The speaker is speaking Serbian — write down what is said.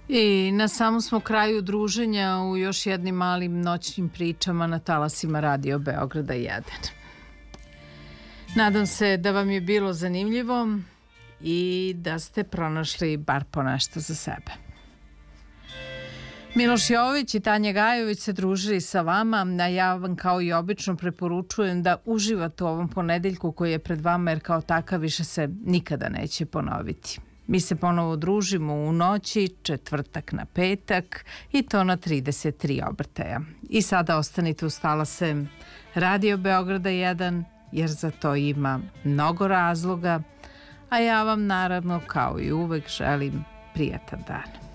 I na samom smo kraju druženja u još jednim malim noćnim pričama na talasima Radio Beograda 1. Nadam se da vam je bilo zanimljivo i da ste pronašli bar po nešto za sebe. Miloš Jović i Tanja Gajović se družili sa vama, a ja vam kao i obično preporučujem da uživate u ovom ponedeljku koji je pred vama, jer kao takav više se nikada neće ponoviti. Mi se ponovo družimo u noći, četvrtak na petak i to na 33 obrtaja. I sada ostanite uz talasem Radio Beograda 1, jer za to ima mnogo razloga, a ja vam naravno kao i uvek želim prijatan dan.